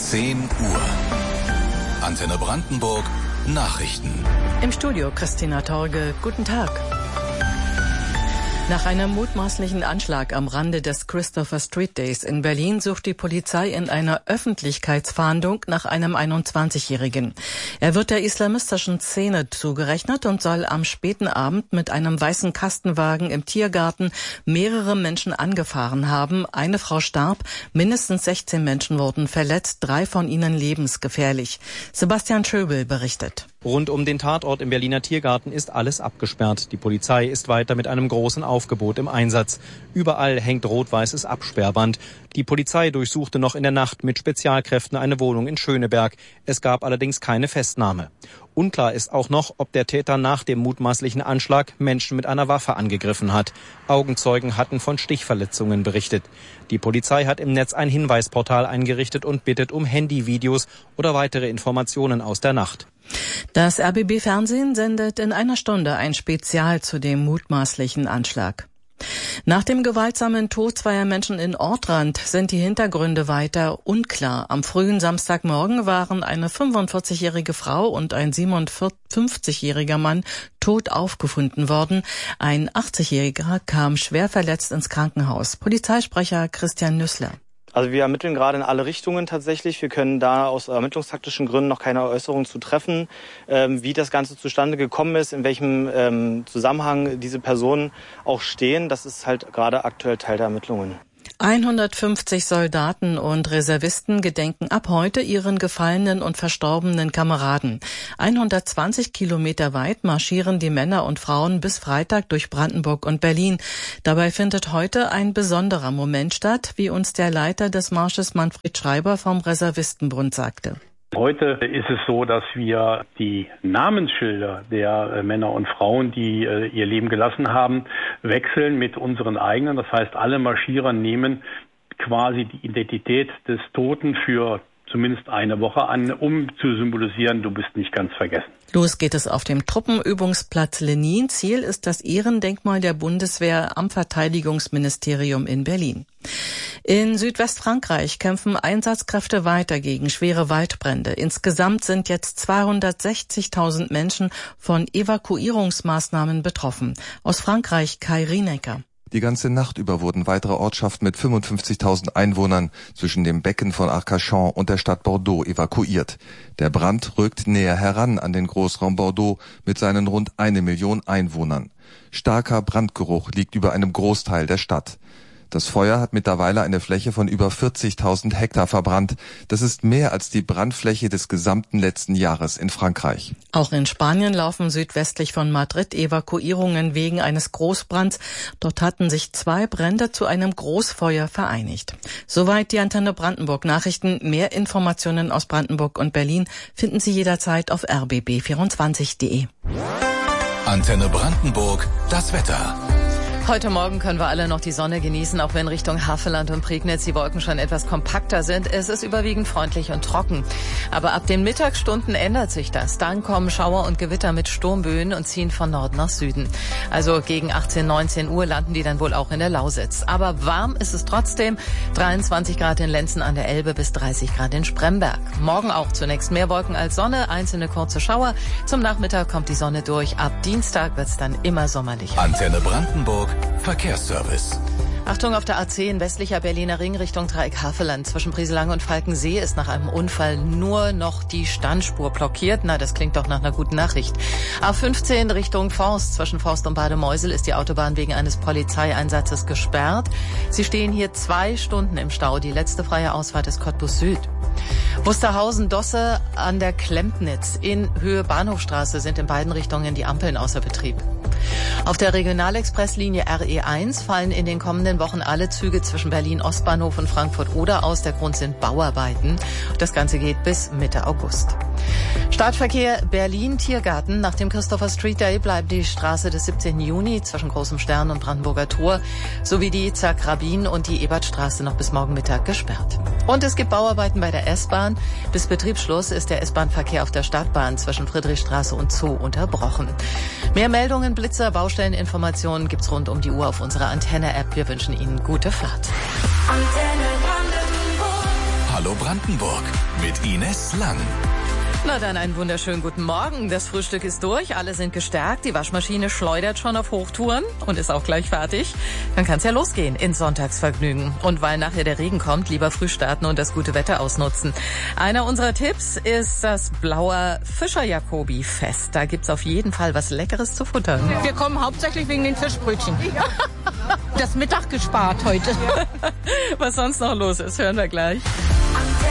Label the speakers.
Speaker 1: 10 Uhr. Antenne Brandenburg, Nachrichten.
Speaker 2: Im Studio Christina Torge, guten Tag. Nach einem mutmaßlichen Anschlag am Rande des Christopher Street Days in Berlin sucht die Polizei in einer Öffentlichkeitsfahndung nach einem 21-Jährigen. Er wird der islamistischen Szene zugerechnet und soll am späten Abend mit einem weißen Kastenwagen im Tiergarten mehrere Menschen angefahren haben. Eine Frau starb, mindestens 16 Menschen wurden verletzt, 3 von ihnen lebensgefährlich. Sebastian Schöbel berichtet.
Speaker 3: Rund um den Tatort im Berliner Tiergarten ist alles abgesperrt. Die Polizei ist weiter mit einem großen Aufgebot im Einsatz. Überall hängt rot-weißes Absperrband. Die Polizei durchsuchte noch in der Nacht mit Spezialkräften eine Wohnung in Schöneberg. Es gab allerdings keine Festnahme. Unklar ist auch noch, ob der Täter nach dem mutmaßlichen Anschlag Menschen mit einer Waffe angegriffen hat. Augenzeugen hatten von Stichverletzungen berichtet. Die Polizei hat im Netz ein Hinweisportal eingerichtet und bittet um Handyvideos oder weitere Informationen aus der Nacht.
Speaker 2: Das RBB-Fernsehen sendet in einer Stunde ein Spezial zu dem mutmaßlichen Anschlag. Nach dem gewaltsamen Tod zweier Menschen in Ortrand sind die Hintergründe weiter unklar. Am frühen Samstagmorgen waren eine 45-jährige Frau und ein 57-jähriger Mann tot aufgefunden worden. Ein 80-jähriger kam schwer verletzt ins Krankenhaus. Polizeisprecher Christian Nüssler.
Speaker 4: Also wir ermitteln gerade in alle Richtungen tatsächlich. Wir können da aus ermittlungstaktischen Gründen noch keine Äußerung zu treffen, wie das Ganze zustande gekommen ist, in welchem Zusammenhang diese Personen auch stehen. Das ist halt gerade aktuell Teil der Ermittlungen.
Speaker 2: 150 Soldaten und Reservisten gedenken ab heute ihren gefallenen und verstorbenen Kameraden. 120 Kilometer weit marschieren die Männer und Frauen bis Freitag durch Brandenburg und Berlin. Dabei findet heute ein besonderer Moment statt, wie uns der Leiter des Marsches Manfred Schreiber vom Reservistenbund sagte.
Speaker 5: Heute ist es so, dass wir die Namensschilder der Männer und Frauen, die ihr Leben gelassen haben, wechseln mit unseren eigenen. Das heißt, alle Marschierer nehmen quasi die Identität des Toten für zumindest eine Woche an, um zu symbolisieren, du bist nicht ganz vergessen.
Speaker 2: Los geht es auf dem Truppenübungsplatz Lenin. Ziel ist das Ehrendenkmal der Bundeswehr am Verteidigungsministerium in Berlin. In Südwestfrankreich kämpfen Einsatzkräfte weiter gegen schwere Waldbrände. Insgesamt sind jetzt 260.000 Menschen von Evakuierungsmaßnahmen betroffen. Aus Frankreich Kai Rienecker.
Speaker 6: Die ganze Nacht über wurden weitere Ortschaften mit 55.000 Einwohnern zwischen dem Becken von Arcachon und der Stadt Bordeaux evakuiert. Der Brand rückt näher heran an den Großraum Bordeaux mit seinen rund 1 Million Einwohnern. Starker Brandgeruch liegt über einem Großteil der Stadt. Das Feuer hat mittlerweile eine Fläche von über 40.000 Hektar verbrannt. Das ist mehr als die Brandfläche des gesamten letzten Jahres in Frankreich.
Speaker 2: Auch in Spanien laufen südwestlich von Madrid Evakuierungen wegen eines Großbrands. Dort hatten sich 2 Brände zu einem Großfeuer vereinigt. Soweit die Antenne Brandenburg Nachrichten. Mehr Informationen aus Brandenburg und Berlin finden Sie jederzeit auf rbb24.de.
Speaker 1: Antenne Brandenburg, das Wetter.
Speaker 7: Heute Morgen können wir alle noch die Sonne genießen, auch wenn Richtung Havelland und Prignitz die Wolken schon etwas kompakter sind. Es ist überwiegend freundlich und trocken. Aber ab den Mittagsstunden ändert sich das. Dann kommen Schauer und Gewitter mit Sturmböen und ziehen von Norden nach Süden. Also gegen 18, 19 Uhr landen die dann wohl auch in der Lausitz. Aber warm ist es trotzdem. 23 Grad in Lenzen an der Elbe bis 30 Grad in Spremberg. Morgen auch zunächst mehr Wolken als Sonne, einzelne kurze Schauer. Zum Nachmittag kommt die Sonne durch. Ab Dienstag wird es dann immer sommerlicher.
Speaker 1: Antenne Brandenburg, Verkehrsservice.
Speaker 7: Achtung, auf der A10 westlicher Berliner Ring Richtung Dreieck Havelland. Zwischen Brieselang und Falkensee ist nach einem Unfall nur noch die Standspur blockiert. Na, das klingt doch nach einer guten Nachricht. A15 Richtung Forst. Zwischen Forst und Bademeusel ist die Autobahn wegen eines Polizeieinsatzes gesperrt. Sie stehen hier 2 Stunden im Stau. Die letzte freie Ausfahrt ist Cottbus Süd. Wusterhausen-Dosse an der Klempnitz in Höhe Bahnhofstraße sind in beiden Richtungen die Ampeln außer Betrieb. Auf der Regionalexpresslinie RE1 fallen in den kommenden Wochen alle Züge zwischen Berlin-Ostbahnhof und Frankfurt-Oder aus. Der Grund sind Bauarbeiten. Das Ganze geht bis Mitte August. Startverkehr Berlin-Tiergarten. Nach dem Christopher Street Day bleibt die Straße des 17. Juni zwischen Großem Stern und Brandenburger Tor sowie die Zack-Rabin und die Ebertstraße noch bis morgen Mittag gesperrt. Und es gibt Bauarbeiten bei der S-Bahn. Bis Betriebsschluss ist der S-Bahn-Verkehr auf der Stadtbahn zwischen Friedrichstraße und Zoo unterbrochen. Mehr Meldungen, Blitzer, Baustelleninformationen gibt's rund um die Uhr auf unserer Antenne-App. Wir wünschen Ihnen gute Fahrt.
Speaker 1: Hallo Hallo Brandenburg mit Ines Lang.
Speaker 7: Na dann einen wunderschönen guten Morgen. Das Frühstück ist durch, alle sind gestärkt, die Waschmaschine schleudert schon auf Hochtouren und ist auch gleich fertig. Dann kann's ja losgehen ins Sonntagsvergnügen. Und weil nachher der Regen kommt, lieber früh starten und das gute Wetter ausnutzen. Einer unserer Tipps ist das Blauer Fischer-Jacobi-Fest. Da gibt's auf jeden Fall was Leckeres zu futtern.
Speaker 8: Wir kommen hauptsächlich wegen den Fischbrötchen. Das Mittag gespart heute.
Speaker 7: Was sonst noch los ist, hören wir gleich.